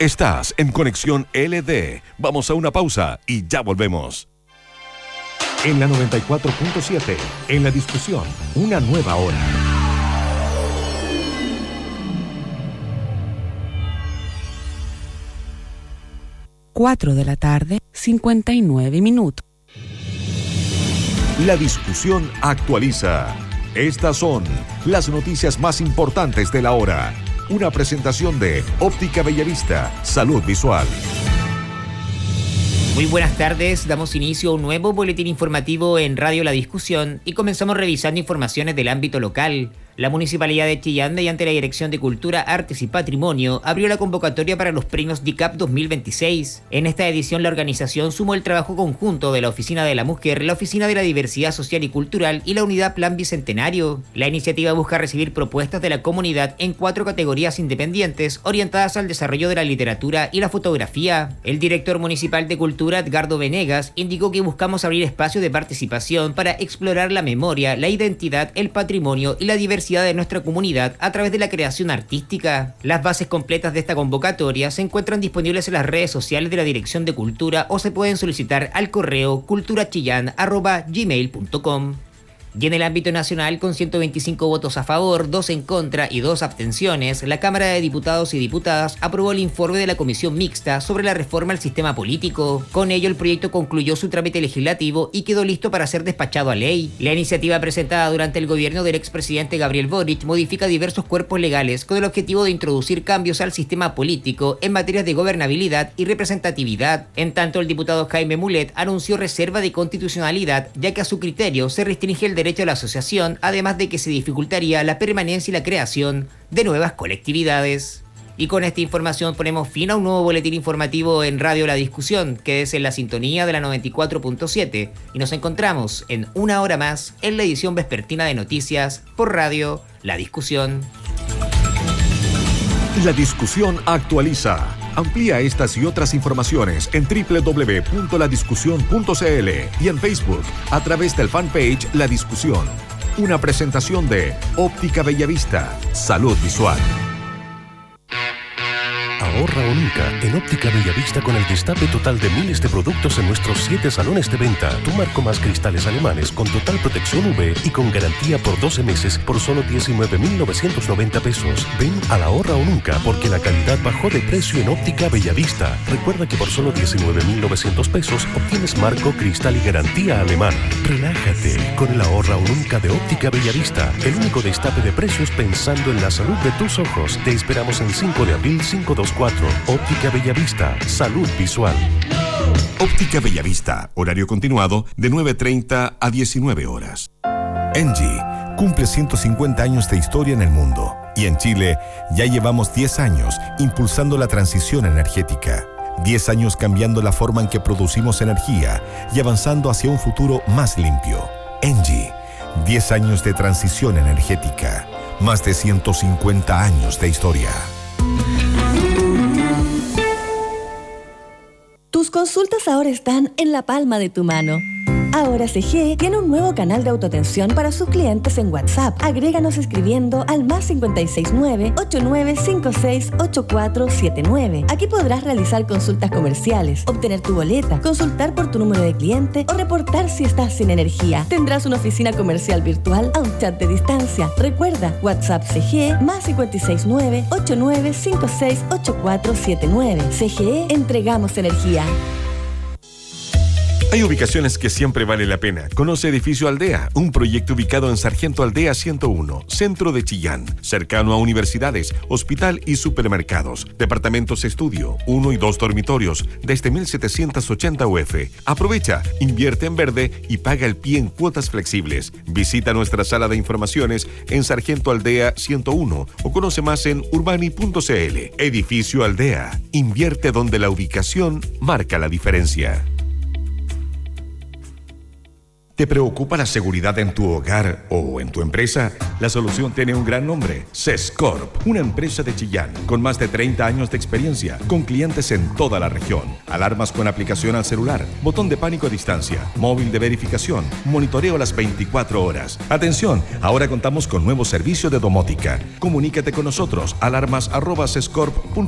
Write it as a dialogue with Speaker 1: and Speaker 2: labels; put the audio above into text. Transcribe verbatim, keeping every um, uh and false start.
Speaker 1: Estás en Conexión L D. Vamos a una pausa y ya volvemos. En la noventa y cuatro punto siete, en La Discusión, una nueva hora.
Speaker 2: cuatro de la tarde, cincuenta y nueve minutos.
Speaker 1: La Discusión actualiza. Estas son las noticias más importantes de la hora. Una presentación de Óptica Bellavista, Salud Visual.
Speaker 3: Muy buenas tardes, damos inicio a un nuevo boletín informativo en Radio La Discusión y comenzamos revisando informaciones del ámbito local. La Municipalidad de Chillán, mediante la Dirección de Cultura, Artes y Patrimonio, abrió la convocatoria para los premios D I C A P dos mil veintiséis. En esta edición, la organización sumó el trabajo conjunto de la Oficina de la Mujer, la Oficina de la Diversidad Social y Cultural y la Unidad Plan Bicentenario. La iniciativa busca recibir propuestas de la comunidad en cuatro categorías independientes orientadas al desarrollo de la literatura y la fotografía. El director municipal de Cultura, Edgardo Venegas, indicó que buscamos abrir espacios de participación para explorar la memoria, la identidad, el patrimonio y la diversidad de nuestra comunidad a través de la creación artística. Las bases completas de esta convocatoria se encuentran disponibles en las redes sociales de la Dirección de Cultura o se pueden solicitar al correo culturachillan arroba gmail punto com. Y en el ámbito nacional, con ciento veinticinco votos a favor, dos en contra y dos abstenciones, la Cámara de Diputados y Diputadas aprobó el informe de la Comisión Mixta sobre la reforma al sistema político. Con ello, el proyecto concluyó su trámite legislativo y quedó listo para ser despachado a ley. La iniciativa presentada durante el gobierno del expresidente Gabriel Boric modifica diversos cuerpos legales con el objetivo de introducir cambios al sistema político en materias de gobernabilidad y representatividad. En tanto, el diputado Jaime Mulet anunció reserva de constitucionalidad, ya que a su criterio se restringe el derecho a la asociación, además de que se dificultaría la permanencia y la creación de nuevas colectividades. Y con esta información ponemos fin a un nuevo boletín informativo en Radio La Discusión, que es en la sintonía de la noventa y cuatro punto siete, y nos encontramos en una hora más en la edición vespertina de noticias por Radio La Discusión.
Speaker 1: La Discusión actualiza. Amplía estas y otras informaciones en doble u doble u doble u punto la discusión punto c l y en Facebook a través del fanpage La Discusión. Una presentación de Óptica Bellavista, Salud Visual.
Speaker 4: Ahorra o nunca en Óptica Bellavista con el destape total de miles de productos en nuestros siete salones de venta. Tu marco más cristales alemanes con total protección U V y con garantía por doce meses por solo diecinueve mil novecientos noventa pesos. Ven a la ahorra o nunca porque la calidad bajó de precio en Óptica Bellavista. Recuerda que por solo diecinueve mil novecientos pesos obtienes marco, cristal y garantía alemana. Relájate con el ahorra o nunca de Óptica Bellavista. El único destape de precios pensando en la salud de tus ojos. Te esperamos en cinco de abril cinco dos cuatro. Óptica Bellavista, Salud Visual.
Speaker 1: Óptica Bellavista, horario continuado de nueve treinta a diecinueve horas. Engie cumple ciento cincuenta años de historia en el mundo y en Chile ya llevamos diez años impulsando la transición energética. diez años cambiando la forma en que producimos energía y avanzando hacia un futuro más limpio. Engie, diez años de transición energética, más de ciento cincuenta años de historia.
Speaker 5: Tus consultas ahora están en la palma de tu mano. Ahora C G E tiene un nuevo canal de autoatención para sus clientes en WhatsApp. Agréganos escribiendo al más cinco seis nueve, ocho nueve cinco seis, ocho cuatro siete nueve. Aquí podrás realizar consultas comerciales, obtener tu boleta, consultar por tu número de cliente o reportar si estás sin energía. Tendrás una oficina comercial virtual a un chat de distancia. Recuerda, WhatsApp C G E más cinco seis nueve, ocho nueve cinco seis, ocho cuatro siete nueve. C G E, entregamos energía.
Speaker 1: Hay ubicaciones que siempre vale la pena. Conoce Edificio Aldea, un proyecto ubicado en Sargento Aldea ciento uno, centro de Chillán, cercano a universidades, hospital y supermercados. Departamentos estudio, uno y dos dormitorios, desde mil setecientos ochenta U F. Aprovecha, invierte en verde y paga el pie en cuotas flexibles. Visita nuestra sala de informaciones en Sargento Aldea ciento uno o conoce más en urbani punto c l. Edificio Aldea, invierte donde la ubicación marca la diferencia. ¿Te preocupa la seguridad en tu hogar o en tu empresa? La solución tiene un gran nombre, Sescorp, una empresa de Chillán con más de treinta años de experiencia, con clientes en toda la región. Alarmas con aplicación al celular, botón de pánico a distancia, móvil de verificación, monitoreo las veinticuatro horas. Atención, ahora contamos con nuevo servicio de domótica. Comunícate con nosotros, alarmas arroba sescorp punto